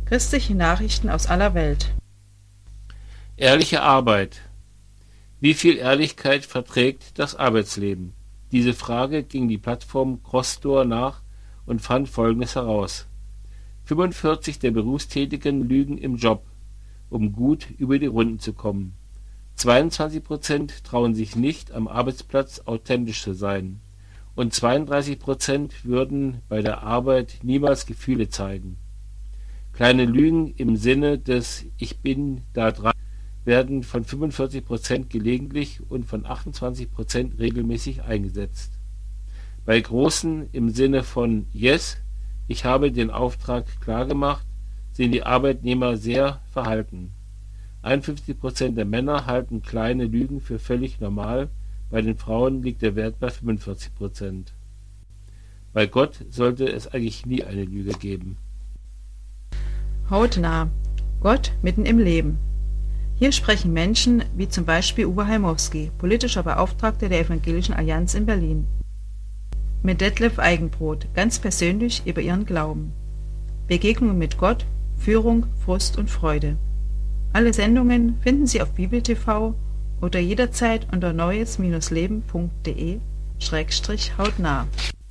Christliche Nachrichten aus aller Welt. Ehrliche Arbeit. Wie viel Ehrlichkeit verträgt das Arbeitsleben? Diese Frage ging die Plattform Crossdoor nach und fand Folgendes heraus: 45 der Berufstätigen lügen im Job, um gut über die Runden zu kommen. 22% trauen sich nicht, am Arbeitsplatz authentisch zu sein. Und 32% würden bei der Arbeit niemals Gefühle zeigen. Kleine Lügen im Sinne des „Ich bin da dran" werden von 45% gelegentlich und von 28% regelmäßig eingesetzt. Bei großen im Sinne von „Yes, ich habe den Auftrag klargemacht" sind die Arbeitnehmer sehr verhalten. 51% der Männer halten kleine Lügen für völlig normal, bei den Frauen liegt der Wert bei 45%. Bei Gott sollte es eigentlich nie eine Lüge geben. Hautnah. Gott mitten im Leben. Hier sprechen Menschen wie zum Beispiel Uwe Heimowski, politischer Beauftragter der Evangelischen Allianz in Berlin, mit Detlef Eigenbrot, ganz persönlich über ihren Glauben. Begegnungen mit Gott, Führung, Frust und Freude. Alle Sendungen finden Sie auf Bibel TV oder jederzeit unter neues-leben.de/hautnah.